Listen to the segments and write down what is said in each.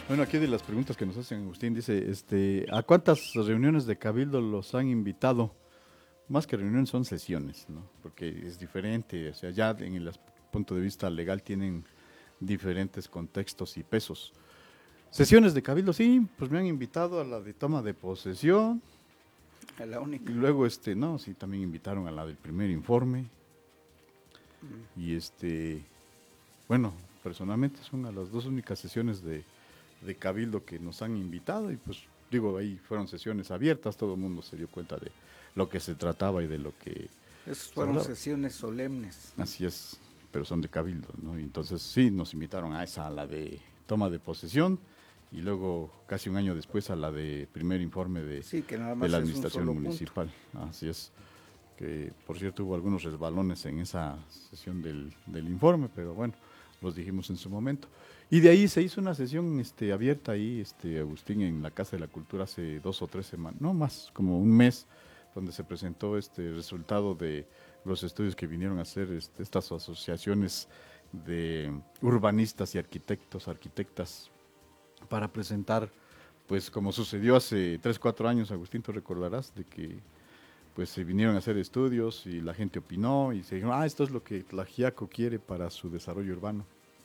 Bueno, aquí de las preguntas que nos hacen Agustín, dice, ¿a cuántas reuniones de Cabildo los han invitado? Más que reuniones son sesiones, ¿no? Porque es diferente, o sea, ya en el punto de vista legal tienen diferentes contextos y pesos. Sesiones de Cabildo, sí, pues me han invitado a la de toma de posesión, A la y única. luego, no, sí, también invitaron a la del primer informe, y bueno, personalmente son a las dos únicas sesiones de Cabildo que nos han invitado y pues digo, ahí fueron sesiones abiertas, todo el mundo se dio cuenta de lo que se trataba y de lo que Esas se fueron hablaba. sesiones solemnes, ¿no? Así es, pero son de Cabildo, ¿no? Y entonces sí, nos invitaron a esa, a la de toma de posesión y luego casi un año después a la de primer informe Sí, que nada de la más es un administración solo punto. municipal. Así es, que por cierto hubo algunos resbalones en esa sesión del informe, pero bueno, los dijimos en su momento. Y de ahí se hizo una sesión abierta ahí, Agustín, en la Casa de la Cultura hace 2 o 3 semanas, no más, como un mes, donde se presentó este resultado de los estudios que vinieron a hacer estas asociaciones de urbanistas y arquitectos, arquitectas, para presentar, pues como sucedió hace 3 4 años, Agustín, tú recordarás, de que pues se vinieron a hacer estudios y la gente opinó y se dijeron, esto es lo que Tlaxiaco quiere para su desarrollo urbano.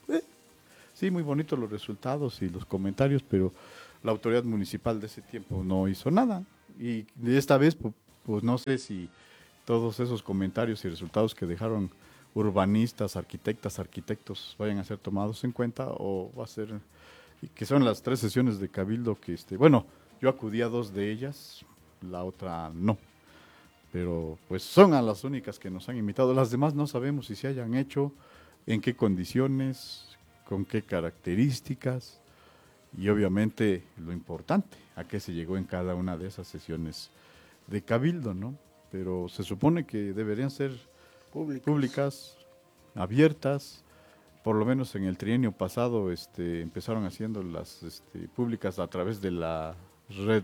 Sí, muy bonitos los resultados y los comentarios, pero la autoridad municipal de ese tiempo no hizo nada. Y de esta vez, pues no sé si todos esos comentarios y resultados que dejaron urbanistas, arquitectas, arquitectos vayan a ser tomados en cuenta o va a ser, que son las 3 sesiones de Cabildo que, bueno, yo acudí a 2 de ellas, la otra no, pero pues son a las únicas que nos han invitado. Las demás no sabemos si se hayan hecho, en qué condiciones, con qué características y obviamente lo importante, a qué se llegó en cada una de esas sesiones de Cabildo, ¿no? Pero se supone que deberían ser Públicas. públicas, abiertas, por lo menos en el trienio pasado empezaron haciendo las públicas a través de la red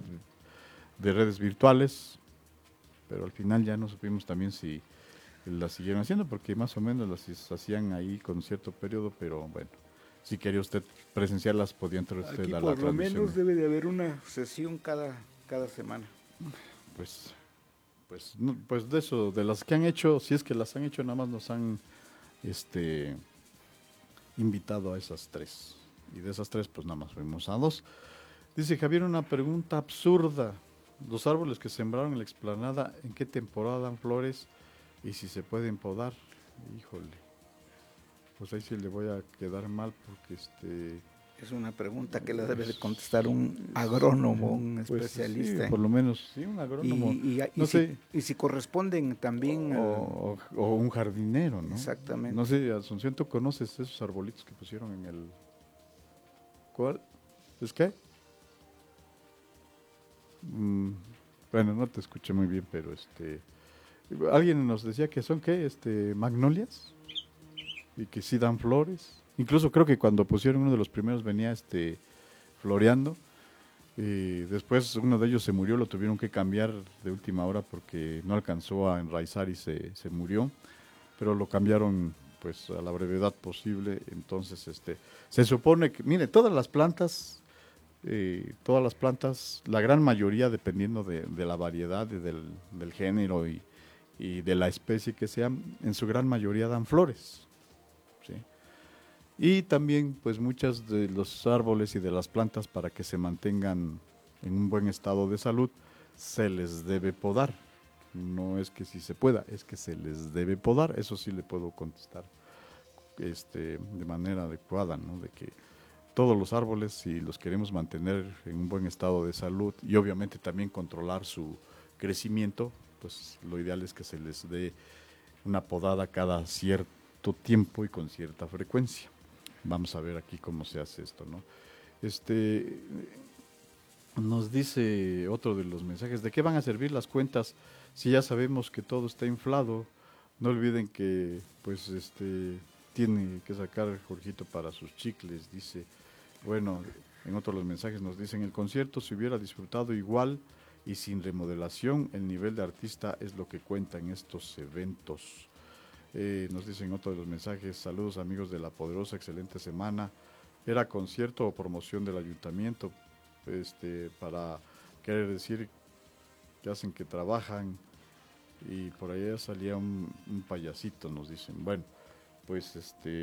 de redes virtuales, pero al final ya no supimos también si las siguieron haciendo, porque más o menos las hacían ahí con cierto periodo, pero bueno, si quería usted presenciarlas, podía entrar usted Aquí a la por lo transmisión. menos debe de haber una sesión cada semana. Pues, pues de eso, de las que han hecho, si es que las han hecho, nada más nos han este, invitado a esas 3. Y de esas 3, pues nada más fuimos a 2. Dice Javier una pregunta absurda. Los árboles que sembraron en la explanada, ¿en qué temporada dan flores? Y si se pueden podar. Híjole, pues ahí sí le voy a quedar mal porque Es una pregunta que la debe de contestar un agrónomo, un pues sí, especialista. por lo menos, sí, un agrónomo, Y no sé, si corresponden también o un jardinero, ¿no? No exactamente. sé, Asunción, ¿tú conoces esos arbolitos que pusieron en el... ¿Cuál? ¿Es qué? Mm, bueno, no te escuché muy bien, pero alguien nos decía que son qué, magnolias y que sí dan flores. Incluso creo que cuando pusieron uno de los primeros venía floreando. Y después uno de ellos se murió, lo tuvieron que cambiar de última hora porque no alcanzó a enraizar y se murió, pero lo cambiaron pues a la brevedad posible. Entonces, se supone que, mire, todas las plantas, la gran mayoría, dependiendo de la variedad y del género y de la especie que sean, en su gran mayoría dan flores, ¿sí? Y también, pues muchas de los árboles y de las plantas, para que se mantengan en un buen estado de salud, se les debe podar. No es que si se pueda, es que se les debe podar. Eso sí le puedo contestar de manera adecuada, ¿no? De que todos los árboles, si los queremos mantener en un buen estado de salud y obviamente también controlar su crecimiento, pues lo ideal es que se les dé una podada cada cierto tiempo y con cierta frecuencia. Vamos a ver aquí cómo se hace esto, ¿no? Este, nos dice otro de los mensajes, ¿de qué van a servir las cuentas si ya sabemos que todo está inflado? No olviden que, pues, tiene que sacar Jorgito para sus chicles, dice. Bueno, en otros los mensajes nos dicen, el concierto se hubiera disfrutado igual y sin remodelación, el nivel de artista es lo que cuenta en estos eventos. Nos dicen otro de los mensajes, saludos amigos de La Poderosa, excelente semana. era concierto o promoción del ayuntamiento, para querer decir que hacen que trabajan, y por allá salía un payasito, nos dicen. Bueno, pues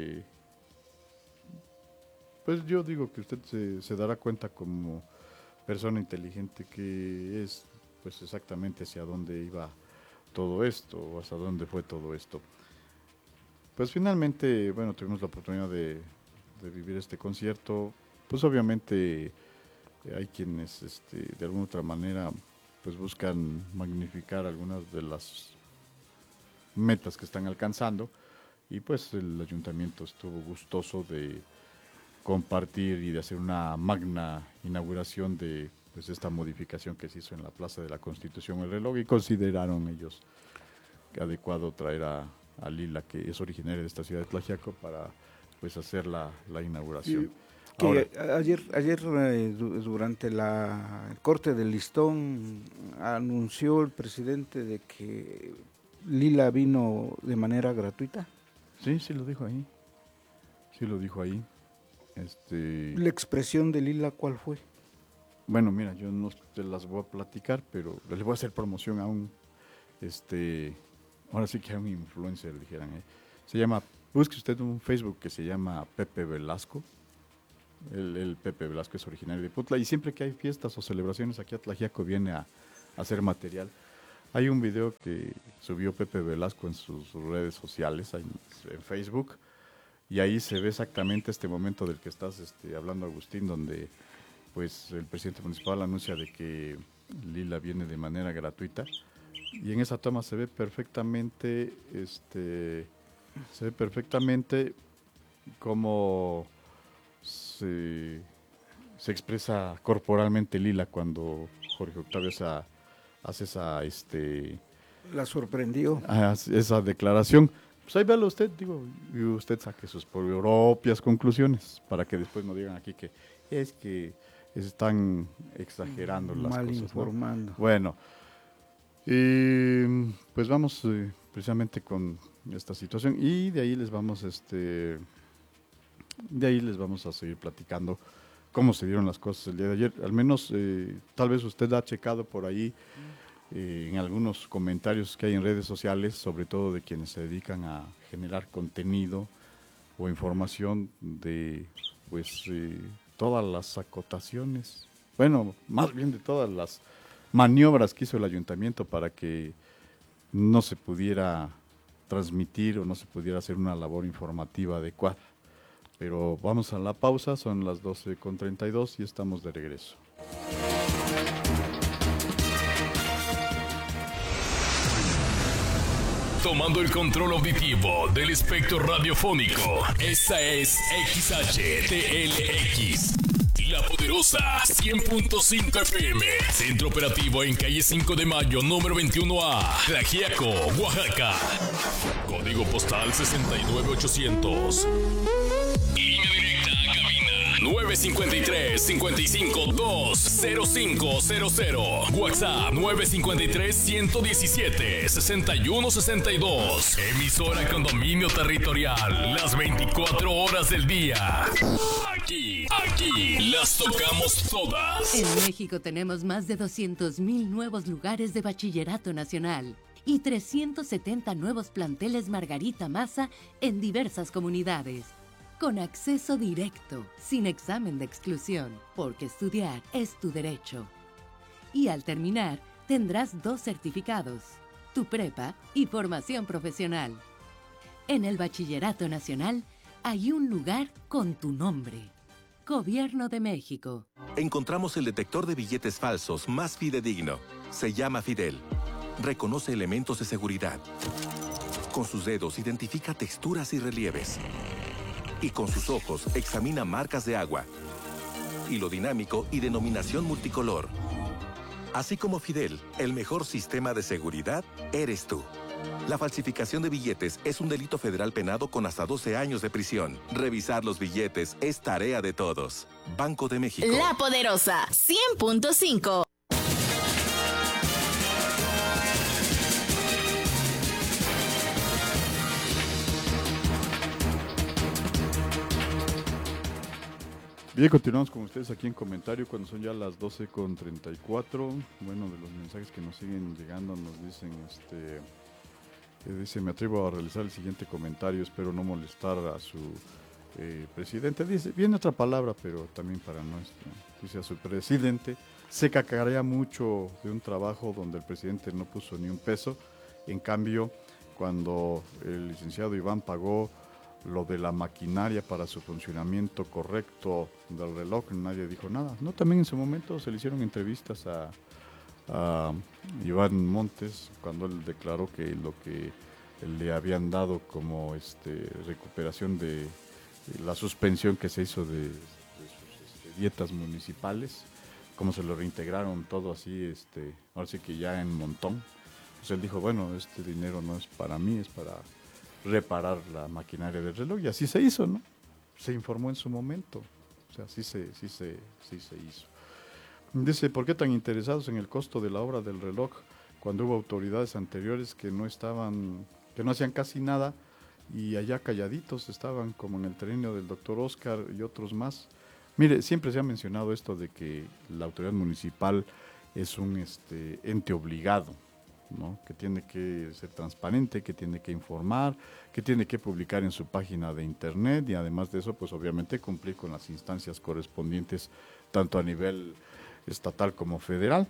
pues yo digo que usted se dará cuenta como persona inteligente que es, pues exactamente hacia dónde iba todo esto, o hasta dónde fue todo esto. Pues finalmente, bueno, tuvimos la oportunidad de vivir este concierto. Pues obviamente hay quienes de alguna otra manera pues buscan magnificar algunas de las metas que están alcanzando, y pues el ayuntamiento estuvo gustoso de compartir y de hacer una magna inauguración de pues esta modificación que se hizo en la Plaza de la Constitución, el reloj, y consideraron ellos adecuado traer a Lila, que es originaria de esta ciudad de Tlaxiaco, para pues hacer la inauguración. Que Ahora, ayer durante el corte del listón anunció el presidente de que Lila vino de manera gratuita. sí lo dijo ahí. Sí lo dijo ahí. La expresión de Lila, ¿cuál fue? Bueno, mira, yo no te las voy a platicar, pero les voy a hacer promoción a un, ahora sí que a un influencer, dijeran. Se llama, busque usted un Facebook que se llama Pepe Velasco. El Pepe Velasco es originario de Putla, y siempre que hay fiestas o celebraciones aquí a Tlaxiaco viene a hacer material. Hay un video que subió Pepe Velasco en sus redes sociales, en Facebook, y ahí se ve exactamente este momento del que estás hablando, Agustín, donde pues el presidente municipal anuncia de que Lila viene de manera gratuita, y en esa toma se ve perfectamente cómo se expresa corporalmente Lila cuando Jorge Octavio hace La sorprendió. esa declaración. Pues ahí véalo usted, digo, y usted saque sus propias conclusiones, para que después no digan aquí que están exagerando las mal cosas, informando. ¿no? Bueno, y pues vamos precisamente con esta situación, y de ahí les vamos a seguir platicando cómo se dieron las cosas el día de ayer. Al menos, tal vez usted ha checado por ahí en algunos comentarios que hay en redes sociales, sobre todo de quienes se dedican a generar contenido o información de pues todas las acotaciones, bueno, más bien de todas las maniobras que hizo el ayuntamiento para que no se pudiera transmitir o no se pudiera hacer una labor informativa adecuada. Pero vamos a la pausa, son las 12:32 y estamos de regreso. Tomando el control auditivo del espectro radiofónico, esta es XHTLX, La Poderosa 100.5 FM, centro operativo en calle 5 de Mayo, número 21A, Tlaxiaco, Oaxaca. Código postal 69800. Línea directa a cabina 953-55-20500. WhatsApp 953-117-6162. Emisora con dominio territorial las 24 horas del día. Aquí las tocamos todas. En México tenemos más de 200,000 nuevos lugares de bachillerato nacional y 370 nuevos planteles Margarita Maza en diversas comunidades. Con acceso directo, sin examen de exclusión, porque estudiar es tu derecho. Y al terminar, tendrás 2 certificados, tu prepa y formación profesional. En el Bachillerato Nacional hay un lugar con tu nombre. Gobierno de México. Encontramos el detector de billetes falsos más fidedigno. Se llama Fidel. Reconoce elementos de seguridad. Con sus dedos identifica texturas y relieves. Y con sus ojos examina marcas de agua, hilo dinámico y denominación multicolor. Así como Fidel, el mejor sistema de seguridad eres tú. La falsificación de billetes es un delito federal penado con hasta 12 años de prisión. Revisar los billetes es tarea de todos. Banco de México. La Poderosa 100.5. Bien, continuamos con ustedes aquí en comentario cuando son ya las 12:34. Bueno, de los mensajes que nos siguen llegando nos dicen, dice, me atrevo a realizar el siguiente comentario, espero no molestar a su presidente. Dice, viene otra palabra, pero también para nuestro. Dice a su presidente, se cacarea mucho de un trabajo donde el presidente no puso ni un peso. En cambio, cuando el licenciado Iván pagó lo de la maquinaria para su funcionamiento correcto del reloj, nadie dijo nada. No, también en su momento se le hicieron entrevistas a Iván Montes cuando él declaró que lo que le habían dado como recuperación de la suspensión que se hizo de sus dietas municipales, como se lo reintegraron todo así, ahora sí que ya en montón. Pues él dijo, bueno, este dinero no es para mí, es para reparar la maquinaria del reloj, y así se hizo, ¿no? Se informó en su momento, o sea, sí se hizo. Dice, ¿por qué tan interesados en el costo de la obra del reloj cuando hubo autoridades anteriores que no hacían casi nada y allá calladitos estaban, como en el terreno del doctor Oscar y otros más? Mire, siempre se ha mencionado esto de que la autoridad municipal es un ente obligado, ¿no? Que tiene que ser transparente, que tiene que informar, que tiene que publicar en su página de internet y además de eso, pues obviamente cumplir con las instancias correspondientes tanto a nivel estatal como federal.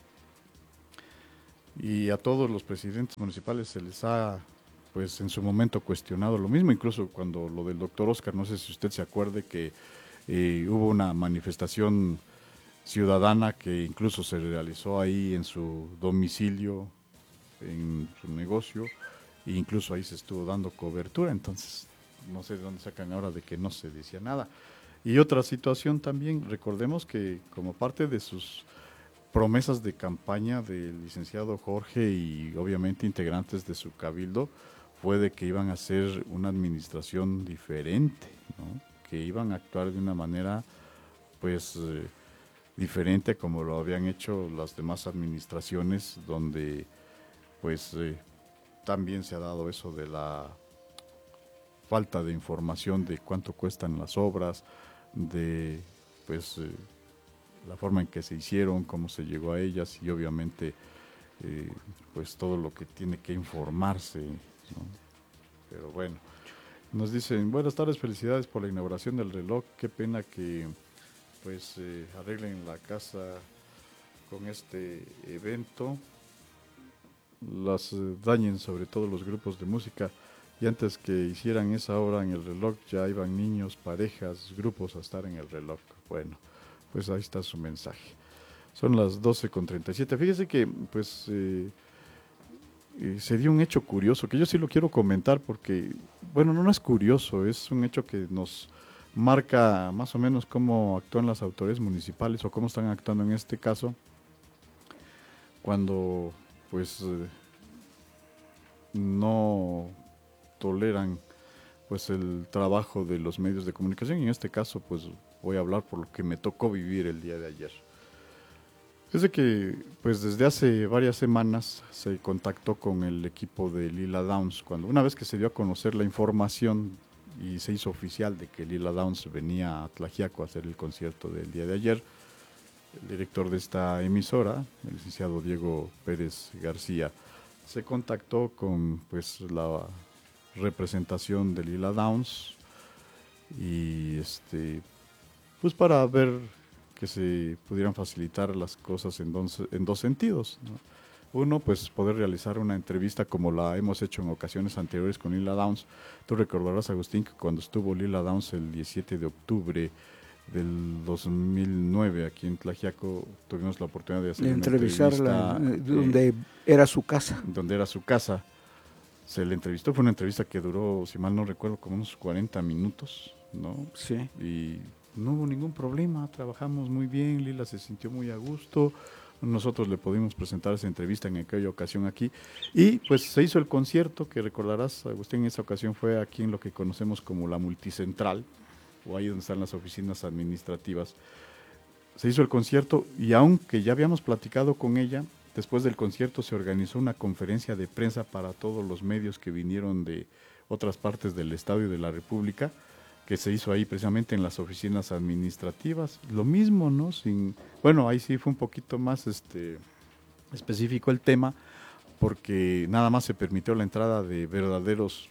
Y a todos los presidentes municipales se les ha, pues en su momento cuestionado lo mismo, incluso cuando lo del doctor Oscar, no sé si usted se acuerde que hubo una manifestación ciudadana que incluso se realizó ahí en su domicilio, en su negocio, e incluso ahí se estuvo dando cobertura, entonces no sé de dónde sacan ahora de que no se decía nada. Y otra situación también, recordemos que como parte de sus promesas de campaña del licenciado Jorge y obviamente integrantes de su cabildo, fue de que iban a hacer una administración diferente, ¿no? Que iban a actuar de una manera pues diferente como lo habían hecho las demás administraciones, donde pues también se ha dado eso de la falta de información de cuánto cuestan las obras, de pues la forma en que se hicieron, cómo se llegó a ellas y obviamente pues todo lo que tiene que informarse, ¿no? Pero bueno, nos dicen, buenas tardes, felicidades por la inauguración del reloj, qué pena que pues arreglen la casa con este evento, las dañen sobre todo los grupos de música, y antes que hicieran esa obra en el reloj ya iban niños, parejas, grupos a estar en el reloj. Bueno, pues ahí está su mensaje. Son las 12:37. Fíjese que pues se dio un hecho curioso, que yo sí lo quiero comentar porque, bueno, no es curioso, es un hecho que nos marca más o menos cómo actúan las autoridades municipales o cómo están actuando en este caso, cuando pues no toleran pues el trabajo de los medios de comunicación, y en este caso pues voy a hablar por lo que me tocó vivir el día de ayer. Es de que pues desde hace varias semanas se contactó con el equipo de Lila Downs, cuando una vez que se dio a conocer la información y se hizo oficial de que Lila Downs venía a Tlaxiaco a hacer el concierto del día de ayer, el director de esta emisora, el licenciado Diego Pérez García, se contactó con pues la representación de Lila Downs y pues para ver que se pudieran facilitar las cosas en dos sentidos, ¿no? Uno, pues poder realizar una entrevista como la hemos hecho en ocasiones anteriores con Lila Downs. Tú recordarás, Agustín, que cuando estuvo Lila Downs el 17 de octubre del 2009 aquí en Tlaxiaco, tuvimos la oportunidad de hacer entrevistarla una entrevista donde era su casa. Donde era su casa. Se le entrevistó, fue una entrevista que duró, si mal no recuerdo, como unos 40 minutos, ¿no? Sí. Y no hubo ningún problema, trabajamos muy bien, Lila se sintió muy a gusto, nosotros le pudimos presentar esa entrevista en aquella ocasión aquí, y pues se hizo el concierto, que recordarás, Agustín, en esa ocasión fue aquí en lo que conocemos como la Multicentral, o ahí donde están las oficinas administrativas. Se hizo el concierto y aunque ya habíamos platicado con ella, después del concierto se organizó una conferencia de prensa para todos los medios que vinieron de otras partes del Estado y de la República, que se hizo ahí precisamente en las oficinas administrativas. Lo mismo, ¿no? Bueno, ahí sí fue un poquito más específico el tema, porque nada más se permitió la entrada de verdaderos,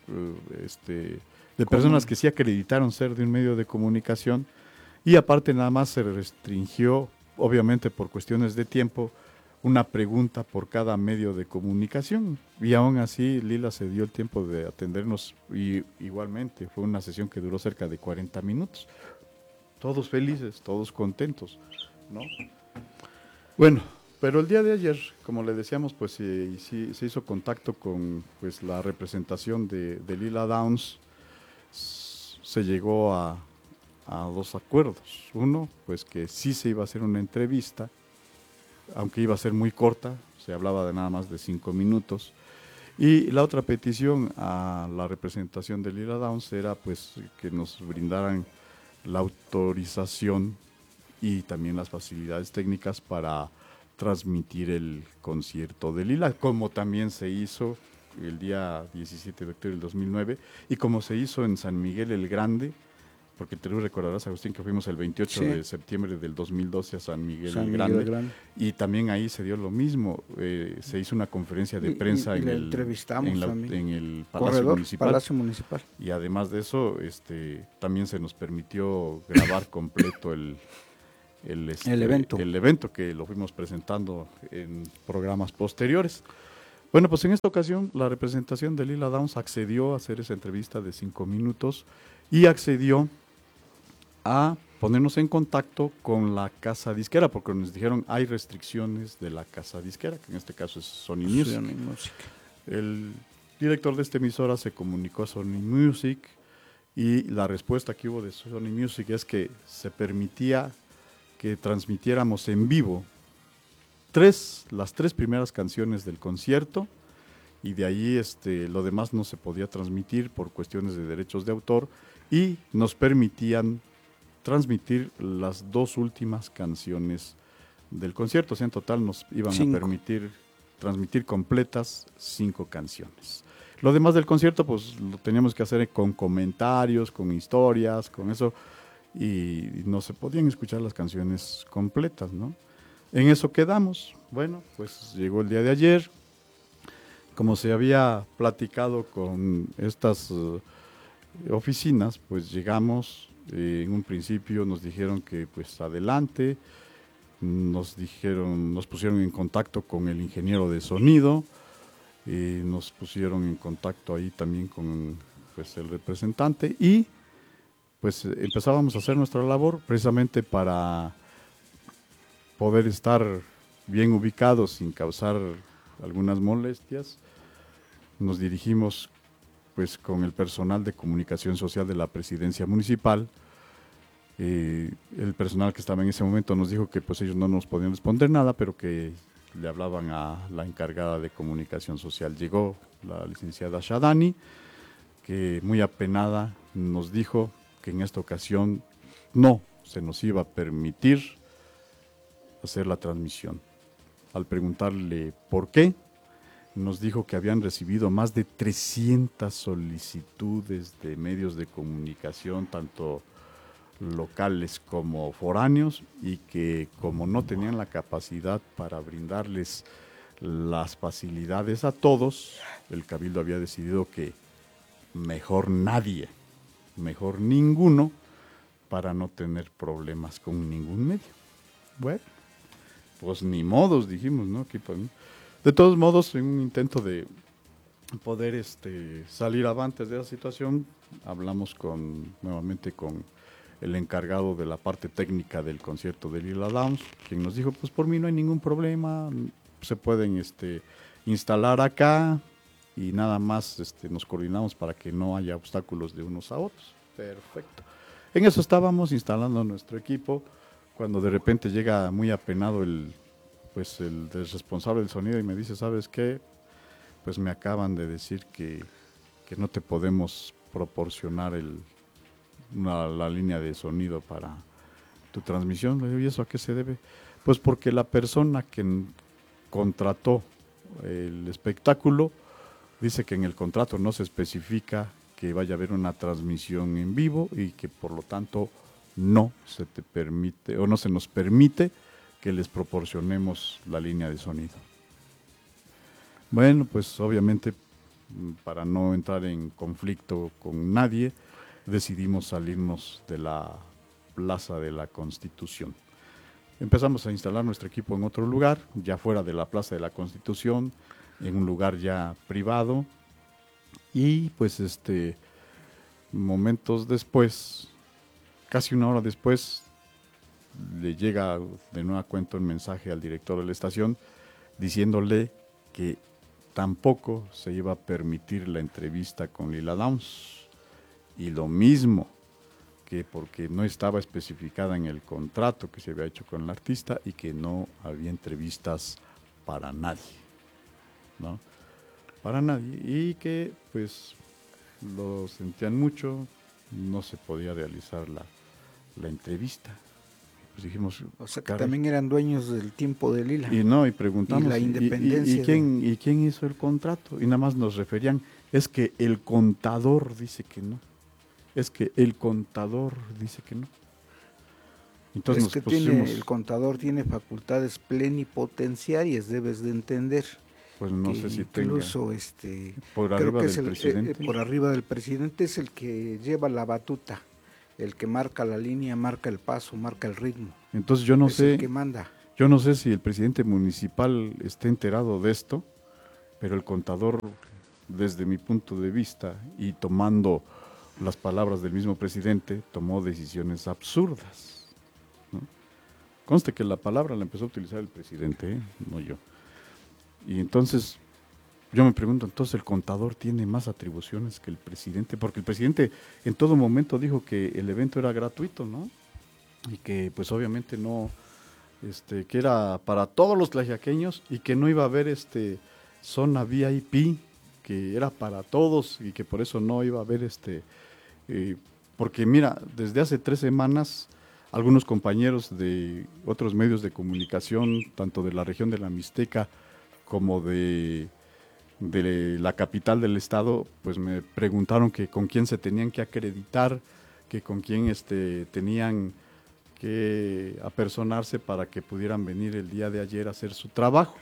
de personas que sí acreditaron ser de un medio de comunicación, y aparte nada más se restringió, obviamente por cuestiones de tiempo, una pregunta por cada medio de comunicación, y aún así Lila se dio el tiempo de atendernos, y igualmente fue una sesión que duró cerca de 40 minutos, todos felices, todos contentos, ¿no? Bueno, pero el día de ayer, como le decíamos, pues sí, se hizo contacto con pues la representación de Lila Downs. Se llegó a dos acuerdos. Uno, pues que sí se iba a hacer una entrevista, aunque iba a ser muy corta, se hablaba de nada más de 5 minutos. Y la otra petición a la representación de Lila Downs era pues que nos brindaran la autorización y también las facilidades técnicas para transmitir el concierto de Lila, como también se hizo el día 17 de octubre del 2009 y como se hizo en San Miguel el Grande, porque te lo recordarás, Agustín, que fuimos el 28 de septiembre del 2012 a San Miguel el Grande, y también ahí se dio lo mismo, se hizo una conferencia de prensa en el Palacio Municipal, y además de eso también se nos permitió grabar completo el evento, que lo fuimos presentando en programas posteriores. Bueno, pues en esta ocasión la representación de Lila Downs accedió a hacer esa entrevista de 5 minutos y accedió a ponernos en contacto con la casa disquera, porque nos dijeron hay restricciones de la casa disquera, que en este caso es Sony Music. El director de esta emisora se comunicó a Sony Music y la respuesta que hubo de Sony Music es que se permitía que transmitiéramos en vivo las 3 primeras canciones del concierto, y de ahí lo demás no se podía transmitir por cuestiones de derechos de autor, y nos permitían transmitir las 2 últimas canciones del concierto. O sea, en total nos iban a permitir transmitir completas 5 canciones. Lo demás del concierto pues lo teníamos que hacer con comentarios, con historias, con eso, y no se podían escuchar las canciones completas, ¿no? En eso quedamos. Bueno, pues llegó el día de ayer, como se había platicado con estas oficinas, pues llegamos, en un principio nos dijeron que pues adelante, nos pusieron en contacto con el ingeniero de sonido, nos pusieron en contacto ahí también con pues el representante, y pues empezábamos a hacer nuestra labor precisamente para poder estar bien ubicados sin causar algunas molestias. Nos dirigimos pues con el personal de comunicación social de la presidencia municipal. El personal que estaba en ese momento nos dijo que pues ellos no nos podían responder nada, pero que le hablaban a la encargada de comunicación social. Llegó la licenciada Shadani, que muy apenada nos dijo que en esta ocasión no se nos iba a permitir hacer la transmisión. Al preguntarle por qué, nos dijo que habían recibido más de 300 solicitudes de medios de comunicación, tanto locales como foráneos, y que como no tenían la capacidad para brindarles las facilidades a todos, el Cabildo había decidido que mejor nadie, mejor ninguno, para no tener problemas con ningún medio. Bueno, pues ni modos, dijimos, ¿no? De todos modos, en un intento de poder salir avantes de la situación, hablamos nuevamente con el encargado de la parte técnica del concierto de Lila Downs, quien nos dijo, pues por mí no hay ningún problema, se pueden instalar acá, y nada más nos coordinamos para que no haya obstáculos de unos a otros. Perfecto. En eso estábamos instalando nuestro equipo, cuando de repente llega muy apenado el responsable del sonido y me dice, ¿sabes qué? Pues me acaban de decir que no te podemos proporcionar la línea de sonido para tu transmisión. Le digo, ¿y eso a qué se debe? Pues porque la persona que contrató el espectáculo dice que en el contrato no se especifica que vaya a haber una transmisión en vivo y que por lo tanto no se te permite o no se nos permite que les proporcionemos la línea de sonido. Bueno, pues obviamente para no entrar en conflicto con nadie, decidimos salirnos de la Plaza de la Constitución. Empezamos a instalar nuestro equipo en otro lugar, ya fuera de la Plaza de la Constitución, en un lugar ya privado, y pues momentos después, casi una hora después, le llega de nueva cuenta un mensaje al director de la estación diciéndole que tampoco se iba a permitir la entrevista con Lila Downs, y lo mismo que porque no estaba especificada en el contrato que se había hecho con el artista y que no había entrevistas para nadie, ¿no? Para nadie, y que pues lo sentían mucho, no se podía realizar la entrevista. Pues dijimos, O sea que caray, también eran dueños del tiempo de Lila. y preguntamos, Y la independencia ¿y quién hizo el contrato? Y nada más nos referían, es que el contador dice que no. Es que el contador dice que no. Entonces es que el contador tiene facultades plenipotenciarias, debes de entender. Pues no sé si tenga. Incluso por creo arriba que del es presidente. por arriba del presidente es el que lleva la batuta, el que marca la línea, marca el paso, marca el ritmo. Entonces yo no es sé. el que manda. Yo no sé si el presidente municipal esté enterado de esto, pero el contador, desde mi punto de vista y tomando las palabras del mismo presidente, tomó decisiones absurdas, ¿no? Conste que la palabra la empezó a utilizar el presidente, no yo. Y entonces yo me pregunto, entonces el contador tiene más atribuciones que el presidente, porque el presidente en todo momento dijo que el evento era gratuito, ¿no? Y que pues obviamente no, que era para todos los tlaxiaqueños y que no iba a haber zona VIP, que era para todos y que por eso no iba a haber porque mira, desde hace 3 semanas algunos compañeros de otros medios de comunicación, tanto de la región de la Mixteca como de la capital del estado, pues me preguntaron que con quién se tenían que acreditar, que con quién tenían que apersonarse para que pudieran venir el día de ayer a hacer su trabajo.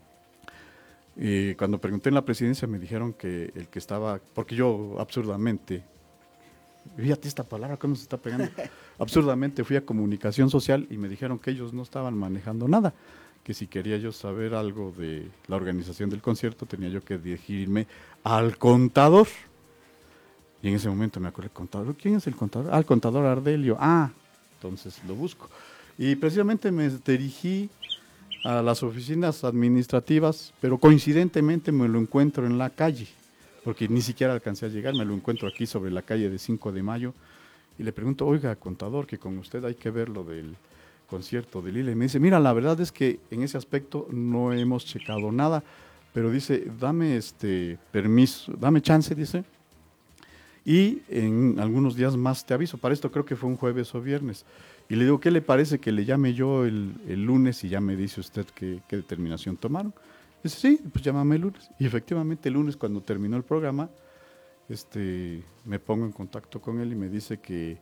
Y cuando pregunté en la presidencia me dijeron que el que estaba, porque yo absurdamente, fíjate esta palabra, ¿cómo se está pegando? Absurdamente fui a comunicación social y me dijeron que ellos no estaban manejando nada, que si quería yo saber algo de la organización del concierto tenía yo que dirigirme al contador. Y en ese momento me acordé, ¿contador? ¿Quién es el contador? Ah, el contador Ardelio. Ah, entonces lo busco. Y precisamente me dirigí a las oficinas administrativas, pero coincidentemente me lo encuentro en la calle, porque ni siquiera alcancé a llegar, me lo encuentro aquí sobre la calle de 5 de Mayo, y le pregunto, oiga, contador, que con usted hay que ver lo del concierto de Lila, y me dice, mira, la verdad es que en ese aspecto no hemos checado nada, pero dice, dame permiso, dame chance, dice, y en algunos días más te aviso. Para esto creo que fue un jueves o viernes. Y le digo, ¿qué le parece que le llame yo el lunes y ya me dice usted qué determinación tomaron? Dice, sí, pues llámame el lunes. Y efectivamente el lunes, cuando terminó el programa, me pongo en contacto con él y me dice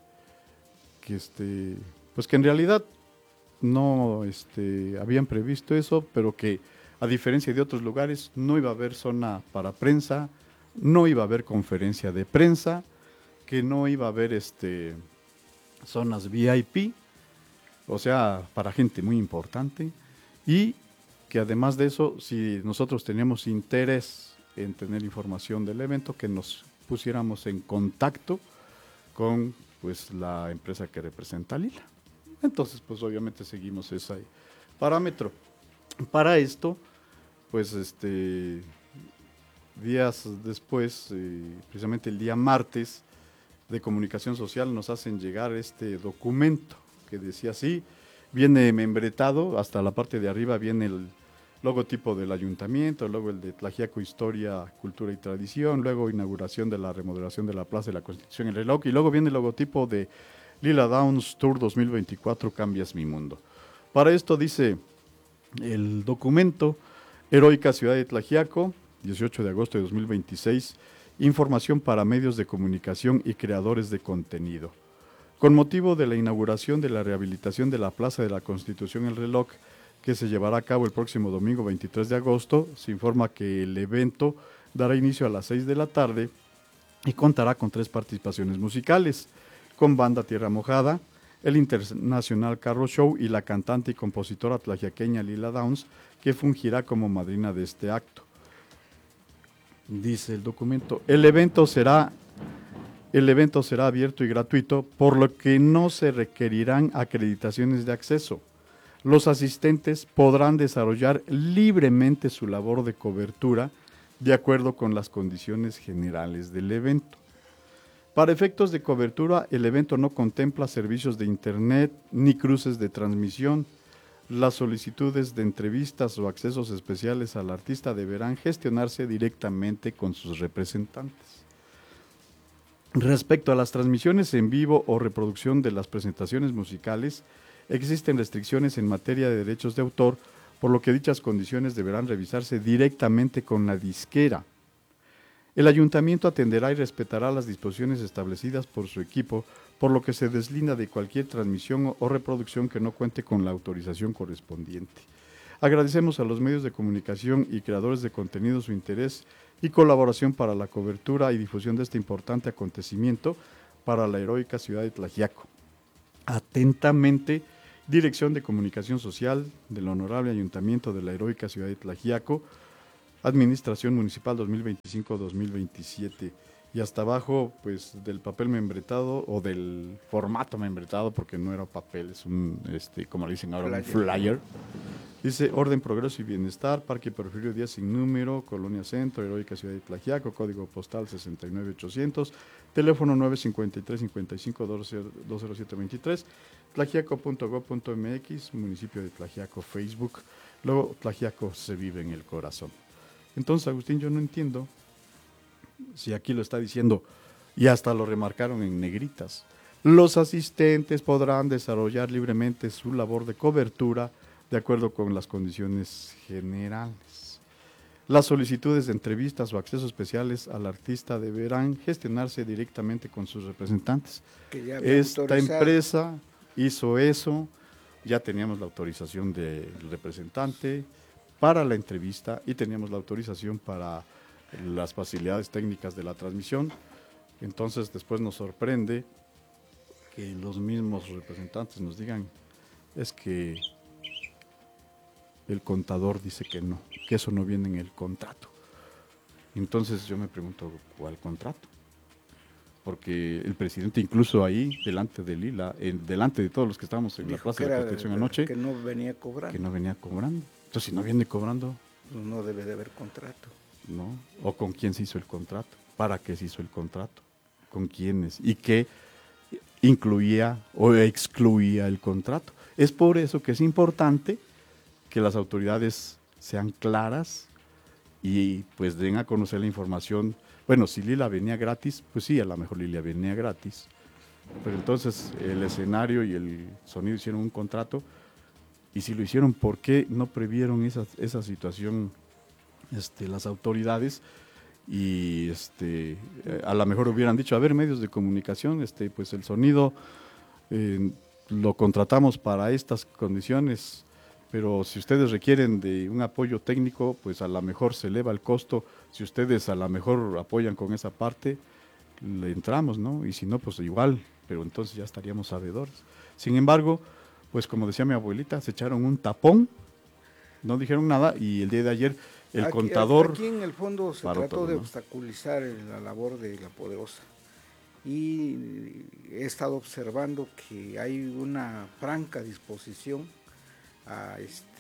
pues que en realidad no habían previsto eso, pero que a diferencia de otros lugares no iba a haber zona para prensa, no iba a haber conferencia de prensa, que no iba a haber zonas VIP, o sea, para gente muy importante, y que además de eso, si nosotros teníamos interés en tener información del evento, que nos pusiéramos en contacto con pues la empresa que representa a Lila. Entonces, pues obviamente seguimos ese parámetro. Para esto, pues días después, precisamente el día martes, de Comunicación Social nos hacen llegar este documento que decía así, viene membretado, hasta la parte de arriba viene el logotipo del ayuntamiento, luego el de Tlaxiaco Historia, Cultura y Tradición, luego inauguración de la remodelación de la Plaza de la Constitución, el reloj, y luego viene el logotipo de Lila Downs Tour 2024, Cambias mi Mundo. Para esto dice el documento, Heroica Ciudad de Tlaxiaco, 18 de agosto de 2026, información para medios de comunicación y creadores de contenido. Con motivo de la inauguración de la rehabilitación de la Plaza de la Constitución El Reloj, que se llevará a cabo el próximo domingo 23 de agosto, se informa que el evento dará inicio a las 6 de la tarde y contará con 3 participaciones musicales, con Banda Tierra Mojada, el Internacional Carro Show y la cantante y compositora tlaxiaqueña Lila Downs, que fungirá como madrina de este acto. Dice el documento, el evento será abierto y gratuito, por lo que no se requerirán acreditaciones de acceso. Los asistentes podrán desarrollar libremente su labor de cobertura de acuerdo con las condiciones generales del evento. Para efectos de cobertura, el evento no contempla servicios de internet ni cruces de transmisión. Las solicitudes de entrevistas o accesos especiales al artista deberán gestionarse directamente con sus representantes. Respecto a las transmisiones en vivo o reproducción de las presentaciones musicales, existen restricciones en materia de derechos de autor, por lo que dichas condiciones deberán revisarse directamente con la disquera. El ayuntamiento atenderá y respetará las disposiciones establecidas por su equipo, por lo que se deslinda de cualquier transmisión o reproducción que no cuente con la autorización correspondiente. Agradecemos a los medios de comunicación y creadores de contenido su interés y colaboración para la cobertura y difusión de este importante acontecimiento para la heroica ciudad de Tlaxiaco. Atentamente, Dirección de Comunicación Social del Honorable Ayuntamiento de la heroica ciudad de Tlaxiaco, Administración Municipal 2025-2027. Y hasta abajo, pues, del papel membretado o del formato membretado, porque no era papel, es un, como le dicen ahora, un flyer. Dice Orden, Progreso y Bienestar, Parque Porfirio Díaz sin número, Colonia Centro, heroica ciudad de Tlaxiaco, código postal 69800, teléfono 953-55-20723, tlaxiaco.gov.mx, municipio de Tlaxiaco, Facebook. Luego, Tlaxiaco se vive en el corazón. Entonces, Agustín, yo no entiendo si aquí lo está diciendo, y hasta lo remarcaron en negritas. Los asistentes podrán desarrollar libremente su labor de cobertura de acuerdo con las condiciones generales. Las solicitudes de entrevistas o accesos especiales al artista deberán gestionarse directamente con sus representantes. Esta empresa hizo eso, ya teníamos la autorización del representante para la entrevista y teníamos la autorización para las facilidades técnicas de la transmisión. Entonces después nos sorprende que los mismos representantes nos digan, es que el contador dice que no, que eso no viene en el contrato. Entonces yo me pregunto, ¿cuál contrato? Porque el presidente incluso ahí, delante de Lila, delante de todos los que estábamos en la Plaza de la Constitución anoche, que no venía cobrando. Que no venía cobrando. Entonces, si no viene cobrando, no debe de haber contrato. ¿No? ¿O con quién se hizo el contrato? ¿Para qué se hizo el contrato? ¿Con quiénes? ¿Y qué incluía o excluía el contrato? Es por eso que es importante que las autoridades sean claras y pues den a conocer la información. Bueno, si Lila venía gratis, pues sí, a lo mejor Lila venía gratis. Pero entonces el escenario y el sonido hicieron un contrato, y si lo hicieron, ¿por qué no previeron esa situación las autoridades? Y a lo mejor hubieran dicho, a ver, medios de comunicación, pues el sonido lo contratamos para estas condiciones, pero si ustedes requieren de un apoyo técnico, pues a lo mejor se eleva el costo. Si ustedes a lo mejor apoyan con esa parte, le entramos, ¿no? Y si no, pues igual, pero entonces ya estaríamos sabedores. Sin embargo, pues como decía mi abuelita, se echaron un tapón, no dijeron nada, y el día de ayer el contador... Aquí en el fondo se trató de obstaculizar la labor de La Poderosa, y he estado observando que hay una franca disposición a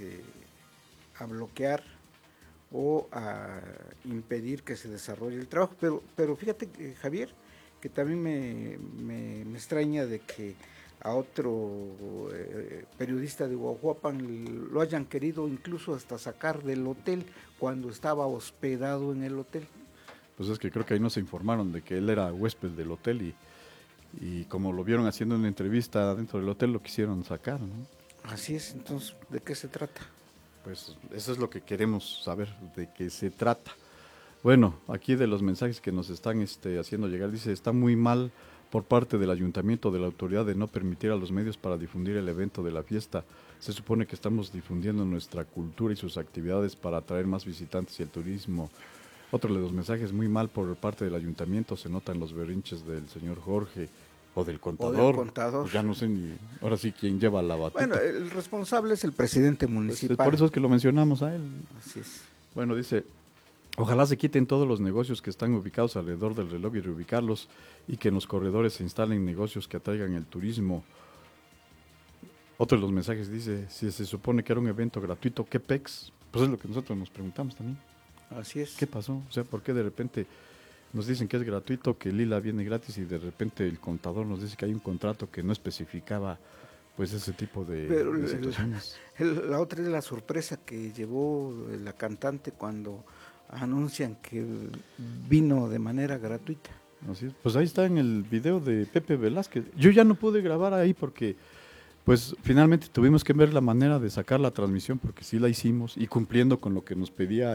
bloquear o a impedir que se desarrolle el trabajo, pero fíjate, Javier, que también me extraña de que a otro periodista de Huajuapan lo hayan querido incluso hasta sacar del hotel cuando estaba hospedado en el hotel. Pues es que creo que ahí no se informaron de que él era huésped del hotel y como lo vieron haciendo una entrevista dentro del hotel, lo quisieron sacar, ¿no? Así es. Entonces, ¿de qué se trata? Pues eso es lo que queremos saber, de qué se trata. Bueno, aquí de los mensajes que nos están haciendo llegar, dice, está muy mal por parte del ayuntamiento, de la autoridad, de no permitir a los medios para difundir el evento de la fiesta. Se supone que estamos difundiendo nuestra cultura y sus actividades para atraer más visitantes y el turismo. Otro de los mensajes, muy mal por parte del ayuntamiento, se notan los berrinches del señor Jorge o del contador. Pues ya no sé ni, ahora sí quién lleva la batuta. Bueno, el responsable es el presidente municipal. Por eso es que lo mencionamos a él. Así es. Bueno, dice, ojalá se quiten todos los negocios que están ubicados alrededor del reloj y reubicarlos y que en los corredores se instalen negocios que atraigan el turismo. Otro de los mensajes dice, si se supone que era un evento gratuito, ¿qué pex? Pues es lo que nosotros nos preguntamos también. Así es. ¿Qué pasó? O sea, ¿por qué de repente nos dicen que es gratuito, que Lila viene gratis y de repente el contador nos dice que hay un contrato que no especificaba pues ese tipo de situaciones? La otra es la sorpresa que llevó la cantante cuando anuncian que vino de manera gratuita. Así es. Pues ahí está en el video de Pepe Velázquez. Yo ya no pude grabar ahí porque pues finalmente tuvimos que ver la manera de sacar la transmisión porque sí la hicimos y cumpliendo con lo que nos pedía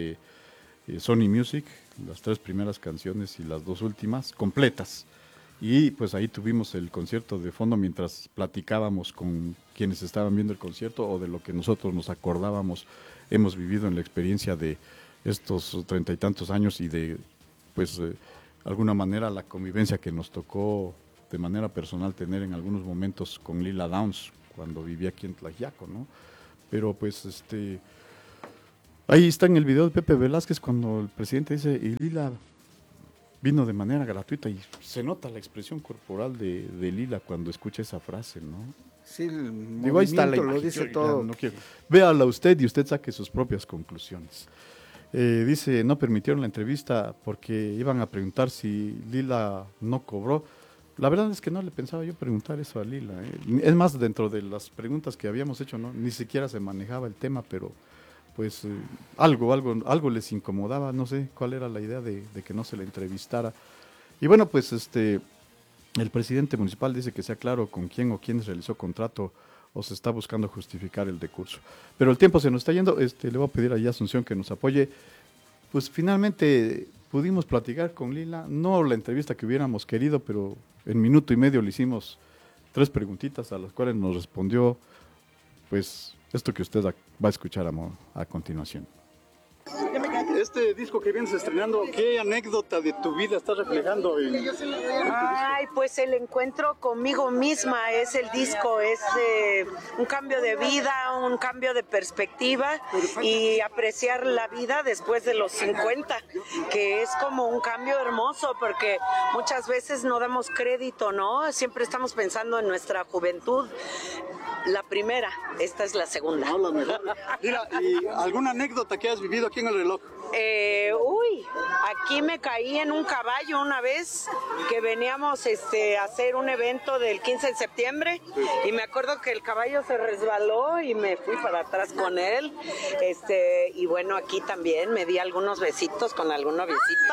Sony Music, las 3 primeras canciones y las 2 últimas completas. Y pues ahí tuvimos el concierto de fondo mientras platicábamos con quienes estaban viendo el concierto o de lo que nosotros nos acordábamos, hemos vivido en la experiencia de estos 30 y tantos años y de pues alguna manera la convivencia que nos tocó de manera personal tener en algunos momentos con Lila Downs cuando vivía aquí en Tlaxiaco, ¿no? Pero pues ahí está en el video de Pepe Velázquez cuando el presidente dice, y Lila vino de manera gratuita, y se nota la expresión corporal de Lila cuando escucha esa frase, ¿no? Sí, el Digo, ahí está la movimiento lo imagen, dice yo todo. no quiero. Véala usted y usted saque sus propias conclusiones. Dice, no permitieron la entrevista porque iban a preguntar si Lila no cobró. La verdad es que no le pensaba yo preguntar eso a Lila. Es más, dentro de las preguntas que habíamos hecho, ¿no? Ni siquiera se manejaba el tema, pero pues algo les incomodaba, no sé cuál era la idea de que no se le entrevistara. Y bueno, pues el presidente municipal dice que sea claro con quién o quiénes realizó contrato o se está buscando justificar el decurso. Pero el tiempo se nos está yendo, le voy a pedir a Asunción que nos apoye. Pues finalmente pudimos platicar con Lila, no la entrevista que hubiéramos querido, pero en minuto y medio le hicimos 3 preguntitas a las cuales nos respondió pues esto que usted va a escuchar a continuación. Este disco que vienes estrenando, ¿qué anécdota de tu vida estás reflejando? Ay, pues el encuentro conmigo misma es el disco, es un cambio de vida, un cambio de perspectiva y apreciar la vida después de los 50, que es como un cambio hermoso porque muchas veces no damos crédito, ¿no? Siempre estamos pensando en nuestra juventud. La primera, esta es la segunda. No, la mejor. Mira, ¿y alguna anécdota que has vivido aquí en el reloj? Aquí me caí en un caballo una vez que veníamos a hacer un evento del 15 de septiembre y me acuerdo que el caballo se resbaló y me fui para atrás con él. Y bueno, aquí también me di algunos besitos con algún noviecito.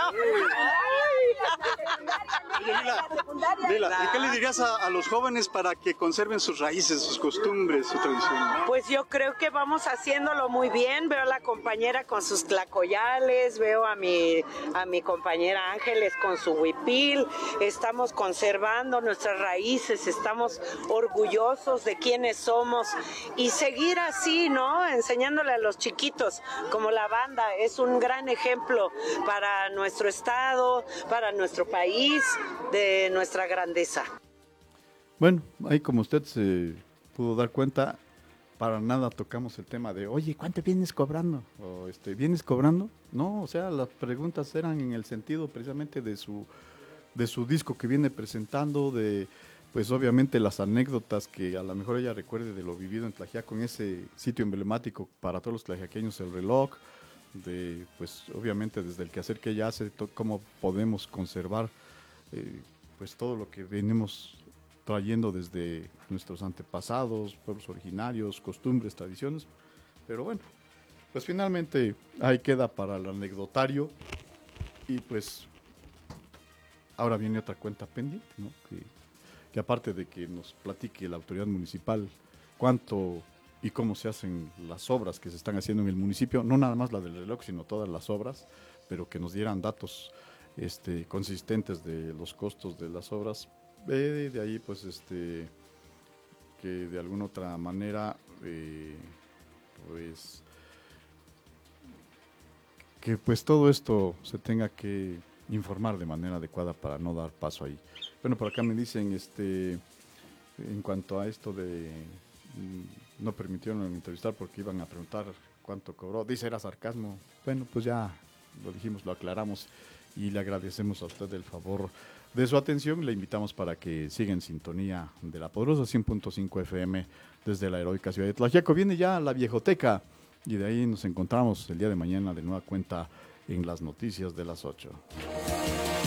Lila, ¿y qué le dirías a los jóvenes para que conserven sus raíces, sus costumbres, su tradición? Pues yo creo que vamos haciéndolo muy bien. Veo a la compañera con sus tlacoyales, veo a mi compañera Ángeles con su huipil. Estamos conservando nuestras raíces, estamos orgullosos de quiénes somos y seguir así, ¿no? Enseñándole a los chiquitos, como la banda es un gran ejemplo para nuestro estado, para nuestro país, de nuestra grandeza. Bueno, ahí como usted se pudo dar cuenta, para nada tocamos el tema de, oye, ¿cuánto vienes cobrando? O ¿vienes cobrando? No, o sea, las preguntas eran en el sentido precisamente de su disco que viene presentando, de pues obviamente las anécdotas que a lo mejor ella recuerde de lo vivido en Tlaxiaco, en ese sitio emblemático para todos los tlaxiaqueños, el reloj, de pues obviamente desde el quehacer que ella hace, cómo podemos conservar pues todo lo que venimos trayendo desde nuestros antepasados, pueblos originarios, costumbres, tradiciones, pero bueno, pues finalmente ahí queda para el anecdotario y pues ahora viene otra cuenta pendiente, ¿no? Que aparte de que nos platique la autoridad municipal cuánto y cómo se hacen las obras que se están haciendo en el municipio, no nada más la del reloj, sino todas las obras, pero que nos dieran datos consistentes de los costos de las obras. De ahí, pues, que de alguna otra manera, pues, que pues todo esto se tenga que informar de manera adecuada para no dar paso ahí. Bueno, por acá me dicen, en cuanto a esto de no permitieron entrevistar porque iban a preguntar cuánto cobró, dice era sarcasmo. Bueno, pues ya lo dijimos, lo aclaramos y le agradecemos a usted el favor de su atención. Le invitamos para que siga en sintonía de La Poderosa 100.5 FM desde la heroica ciudad de Tlaxiaco. Viene ya la Viejoteca y de ahí nos encontramos el día de mañana de nueva cuenta en las noticias de las 8.